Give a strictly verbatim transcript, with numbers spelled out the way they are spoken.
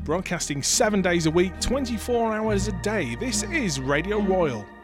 broadcasting seven days a week, twenty-four hours a day. This is Radio Royal.